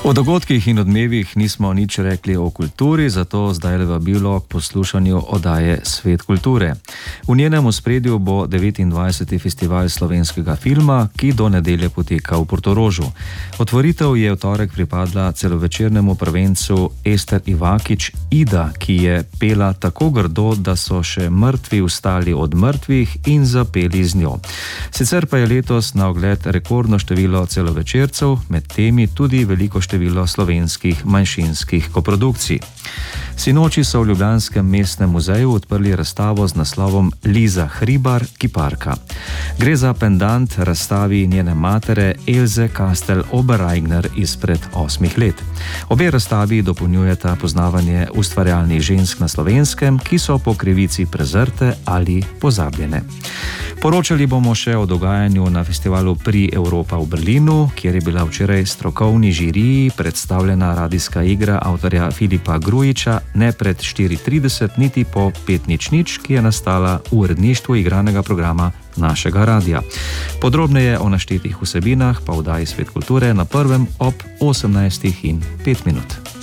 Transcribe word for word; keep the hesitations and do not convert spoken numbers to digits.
O dogodkih in odmevih nismo nič rekli o kulturi, zato zdaj le vabilo k poslušanju oddaje Svet kulture. V njenem ospredju bo devetindvajseti festival slovenskega filma, ki do nedelje poteka v Portorožu. Otvoritev je v torek pripadla celovečernemu prvencu Ester Ivakič Ida, ki je pela tako grdo, da so še mrtvi vstali od mrtvih in zapeli z njo. Sicer pa je letos na ogled rekordno število celovečercev, med temi tudi veliko število slovenskih manjšinskih koprodukcij. Sinoči so v ljubljanskem mestnem muzeju odprli razstavo z naslovom Liza Hribar, kiparka. Gre za pendant razstavi njene matere Elze Kastel-Obereigner izpred osmih let. Obe razstavi dopolnjujeta poznavanje ustvarjalnih žensk na Slovenskem, ki so po krivici prezrte ali pozabljene. Poročali bomo še o dogajanju na festivalu Pri Evropa v Berlinu, kjer je bila včeraj strokovni žiriji predstavljena radijska igra avtorja Filipa Grujiča ne pred štiri trideset niti po pet nič nič, ki je nastala v uredništvu igranega programa našega radia. Podrobneje o naštetih vsebinah pa v oddaji Svet kulture na prvem ob osemnajstih in pet minut.